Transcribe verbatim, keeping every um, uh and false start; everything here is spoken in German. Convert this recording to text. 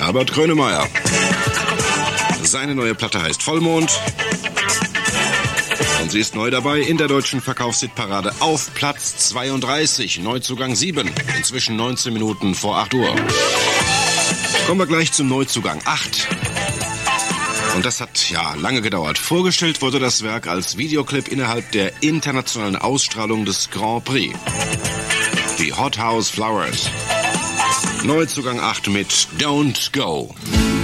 Herbert Grönemeyer. Seine neue Platte heißt Vollmond. Und sie ist neu dabei in der deutschen Verkaufshitparade auf Platz zweiunddreißig, Neuzugang sieben, inzwischen neunzehn Minuten vor acht Uhr. Kommen wir gleich zum Neuzugang acht. Und das hat ja lange gedauert. Vorgestellt wurde das Werk als Videoclip innerhalb der internationalen Ausstrahlung des Grand Prix. Die Hot House Flowers. Neuzugang acht mit Don't Go.